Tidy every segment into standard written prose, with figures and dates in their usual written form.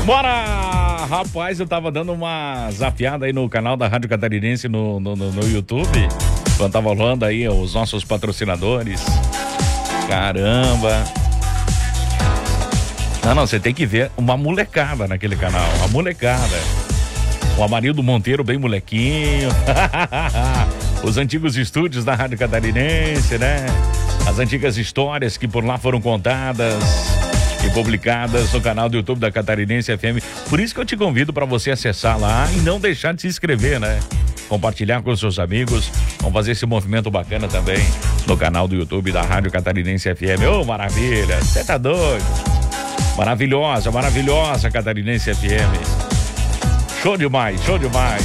Bora! Rapaz, eu tava dando uma zapiada aí no canal da Rádio Catarinense no YouTube, quando tava rolando aí os nossos patrocinadores. Caramba! Não, você tem que ver uma molecada naquele canal, uma molecada. O Amarildo Monteiro bem molequinho. Os antigos estúdios da Rádio Catarinense, né? As antigas histórias que por lá foram contadas e publicadas no canal do YouTube da Catarinense FM. Por isso que eu te convido para você acessar lá e não deixar de se inscrever, né? Compartilhar com os seus amigos. Vamos fazer esse movimento bacana também no canal do YouTube da Rádio Catarinense FM. Ô, maravilha! Você tá doido? Maravilhosa, maravilhosa Catarinense FM. Show demais, show demais.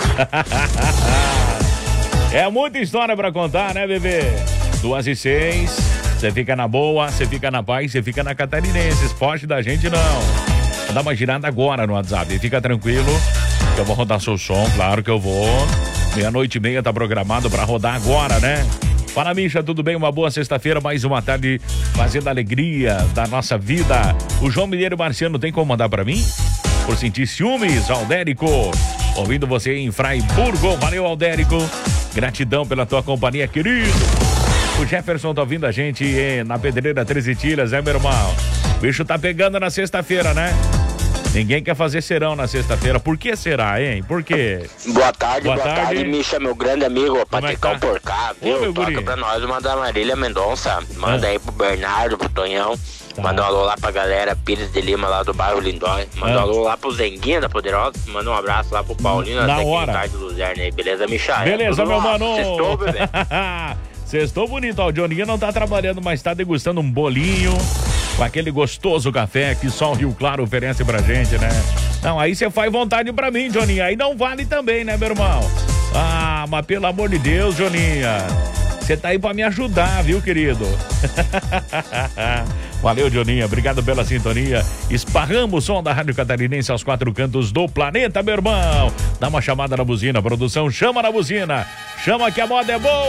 É muita história pra contar, né, bebê? 2h06, você fica na boa, você fica na paz, você fica na Catarinense. Foge da gente, não. Vou dar uma girada agora no WhatsApp. Fica tranquilo, que eu vou rodar seu som, claro que eu vou. 00:30 tá programado pra rodar agora, né? Fala, Misha, tudo bem? Uma boa sexta-feira, mais uma tarde fazendo a alegria da nossa vida. O João Mineiro Marciano tem como mandar pra mim? Por sentir ciúmes, Aldérico. Ouvindo você em Fraiburgo. Valeu, Aldérico. Gratidão pela tua companhia, querido. O Jefferson tá ouvindo a gente na Pedreira 13 Tilhas, meu irmão? O bicho tá pegando na sexta-feira, né? Ninguém quer fazer serão na sexta-feira. Por que será, hein? Por quê? Boa tarde, Misha, meu grande amigo, Patricão por cá, viu? Ô, toca pra nós uma da Marília Mendonça. Manda aí pro Bernardo, pro Tonhão. Tá. Manda um alô lá pra galera Pires de Lima, lá do bairro Lindói. Manda um alô lá pro Zenguinha da Poderosa. Manda um abraço lá pro Paulino, na hora. De Luzerne aí, beleza, Misha? Beleza, meu mano. Sextou, bebê. Sextou bonito, ó. O Joninha não tá trabalhando, mas tá degustando um bolinho com aquele gostoso café que só o Rio Claro oferece pra gente, né? Não, aí você faz vontade pra mim, Joninha. Aí não vale também, né, meu irmão? Ah, mas pelo amor de Deus, Joninha. Você tá aí pra me ajudar, viu, querido? Valeu, Joninha. Obrigado pela sintonia. Esparramos o som da Rádio Catarinense aos 4 cantos do planeta, meu irmão. Dá uma chamada na buzina, produção. Chama na buzina. Chama que a moda é boa.